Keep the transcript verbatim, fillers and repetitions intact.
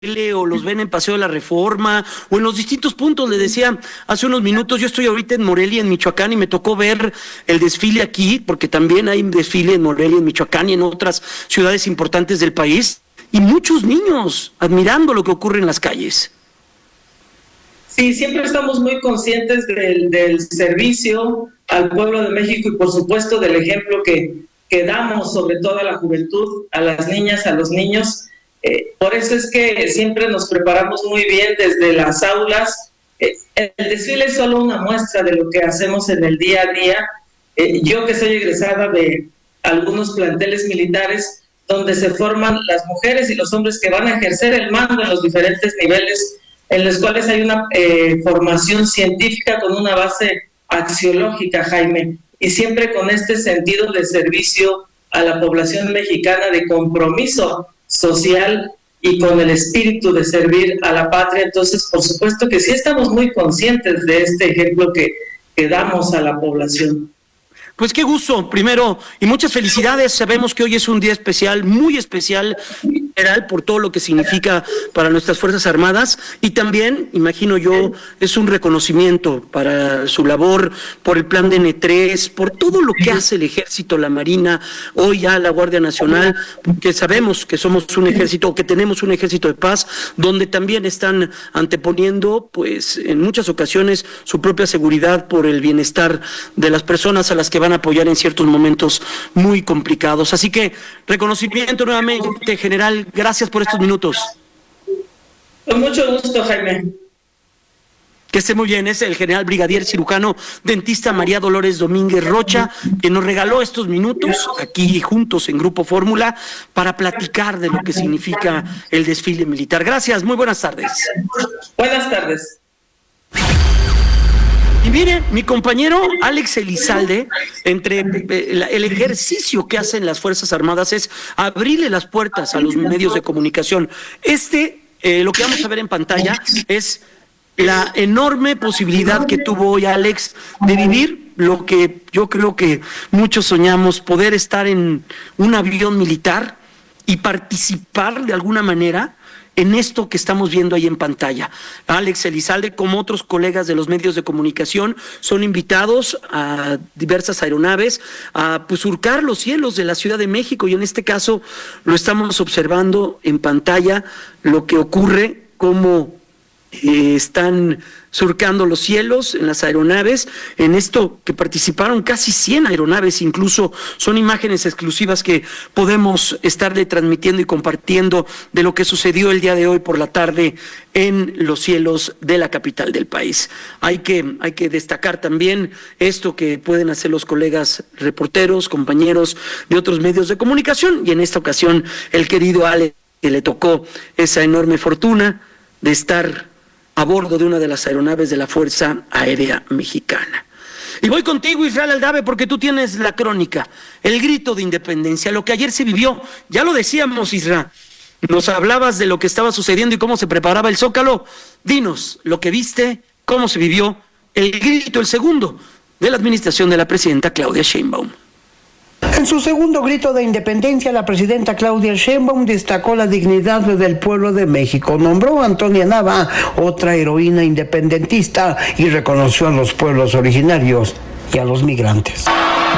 o los ven en Paseo de la Reforma o en los distintos puntos. Le decía hace unos minutos, yo estoy ahorita en Morelia, en Michoacán, y me tocó ver el desfile aquí, porque también hay un desfile en Morelia, en Michoacán y en otras ciudades importantes del país, y muchos niños admirando lo que ocurre en las calles. Sí, siempre estamos muy conscientes del, del servicio al pueblo de México y por supuesto del ejemplo que, que damos sobre todo a la juventud, a las niñas, a los niños. Eh, por eso es que siempre nos preparamos muy bien desde las aulas. Eh, el desfile es solo una muestra de lo que hacemos en el día a día. Eh, yo que soy egresada de algunos planteles militares donde se forman las mujeres y los hombres que van a ejercer el mando en los diferentes niveles, en los cuales hay una eh, formación científica con una base axiológica, Jaime, y siempre con este sentido de servicio a la población mexicana, de compromiso social y con el espíritu de servir a la patria. Entonces, por supuesto que sí estamos muy conscientes de este ejemplo que, que damos a la población. Pues qué gusto, primero, y muchas felicidades. Sabemos que hoy es un día especial, muy especial, general, por todo lo que significa para nuestras Fuerzas Armadas, y también, imagino yo, es un reconocimiento para su labor, por el plan de N tres, por todo lo que hace el Ejército, la Marina, hoy ya la Guardia Nacional, que sabemos que somos un ejército, que tenemos un ejército de paz, donde también están anteponiendo, pues, en muchas ocasiones, su propia seguridad por el bienestar de las personas a las que van a apoyar en ciertos momentos muy complicados. Así que reconocimiento nuevamente, general, gracias por estos minutos. Con mucho gusto, Jaime. Que esté muy bien, es el general brigadier cirujano dentista María Dolores Domínguez Rocha, que nos regaló estos minutos aquí juntos en Grupo Fórmula para platicar de lo que significa el desfile militar. Gracias, muy buenas tardes. Buenas tardes. Y mire, mi compañero Alex Elizalde, entre el ejercicio que hacen las Fuerzas Armadas es abrirle las puertas a los medios de comunicación. Este, eh, lo que vamos a ver en pantalla es la enorme posibilidad que tuvo hoy Alex de vivir lo que yo creo que muchos soñamos, poder estar en un avión militar y participar de alguna manera en esto que estamos viendo ahí en pantalla. Alex Elizalde, como otros colegas de los medios de comunicación, son invitados a diversas aeronaves a pues, surcar los cielos de la Ciudad de México, y en este caso lo estamos observando en pantalla, lo que ocurre, cómo eh, están surcando los cielos en las aeronaves, en esto que participaron casi cien aeronaves, incluso son imágenes exclusivas que podemos estarle transmitiendo y compartiendo de lo que sucedió el día de hoy por la tarde en los cielos de la capital del país. Hay que, hay que destacar también esto que pueden hacer los colegas reporteros, compañeros de otros medios de comunicación, y en esta ocasión el querido Alex, que le tocó esa enorme fortuna de estar a bordo de una de las aeronaves de la Fuerza Aérea Mexicana. Y voy contigo, Israel Aldave, porque tú tienes la crónica, el grito de independencia, lo que ayer se vivió. Ya lo decíamos, Israel, nos hablabas de lo que estaba sucediendo y cómo se preparaba el Zócalo. Dinos lo que viste, cómo se vivió el grito, el segundo, de la administración de la presidenta Claudia Sheinbaum. En su segundo grito de independencia, la presidenta Claudia Sheinbaum destacó la dignidad del pueblo de México, nombró a Antonia Nava, otra heroína independentista, y reconoció a los pueblos originarios y a los migrantes.